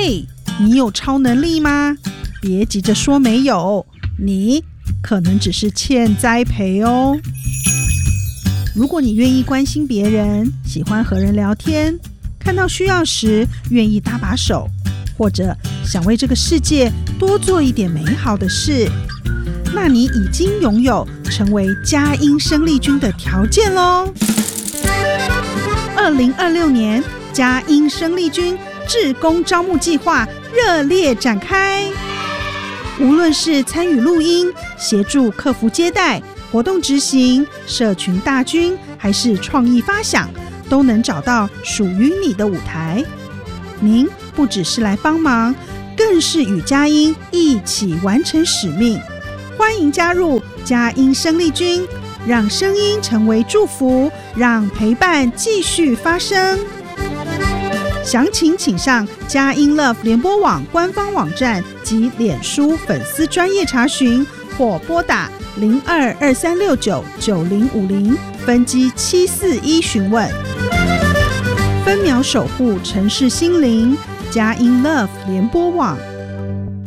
嘿，你有超能力吗？别急着说没有，你可能只是欠栽培哦。如果你愿意关心别人，喜欢和人聊天，看到需要时愿意搭把手，或者想为这个世界多做一点美好的事，那你已经拥有成为佳音生力军的条件咯。2026年佳音生力军志工招募计划热烈展开，无论是参与录音、协助客服接待、活动执行、社群大军，还是创意发想，都能找到属于你的舞台。您不只是来帮忙，更是与佳音一起完成使命。欢迎加入佳音生力军，让声音成为祝福，让陪伴继续发生。详情请上佳音 Love 联播网官方网站及脸书粉丝专页查询，或拨打0223699050分机741询问。分秒守护城市心灵，佳音 Love 联播网。